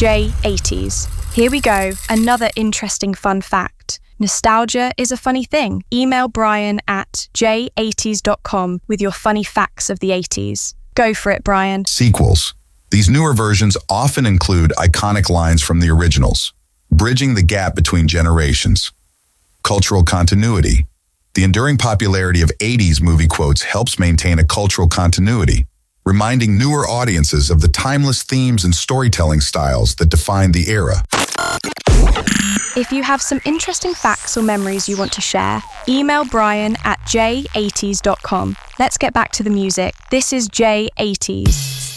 J80s. Here we go, another interesting fun fact. Nostalgia is a funny thing. Email Brian at j80s.com with your funny facts of the 80s. Go for it, Brian. Sequels. These newer versions often include iconic lines from the originals, bridging the gap between generations. Cultural continuity. The enduring popularity of 80s movie quotes helps maintain a cultural continuity, reminding newer audiences of the timeless themes and storytelling styles that defined the era. If you have some interesting facts or memories you want to share, email Brian at j80s.com. Let's get back to the music. This is J80s.